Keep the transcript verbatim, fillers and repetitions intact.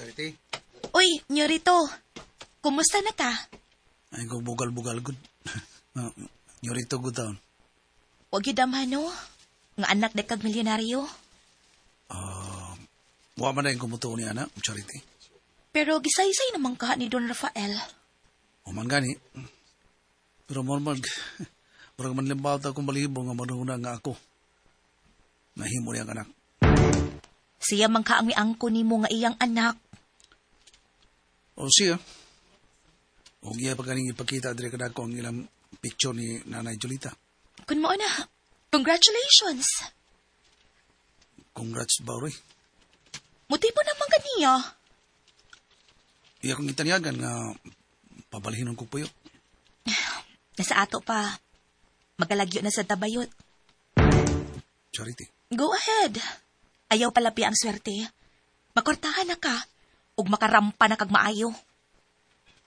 Charity? Uy, Nyorito. Kumusta na ta? Ay, kung bugal-bugal, good. Nyorito, good taon. Huwag yung damhan, no? Nga anak na kag milyonaryo. Ah, uh, Wa man na yung kumutuon ni anak, Charity. Pero gisay-say naman ka ni Don Rafael. O man gani. Pero mormag, parang manlimbaw ta kung balibo nga manuna nga ako. Nahimo niyang anak. Siya man ka ang miangko ni mo nga iyang anak. O siya. O giya pa ganing ipakita dire kada ko ang ilang picture ni Nanay Julita. Kun mo na, congratulations. Congrats, Bauroy. Motibo naman kaniya. Iya kong itanyagan nga pabalihinon ko puyo. Nasa ato pa. Magalagyo na sa tabayot. Charity. Go ahead. Ayaw palapi ang swerte. Makortahan na ka. Ug makarampa na kag maayo.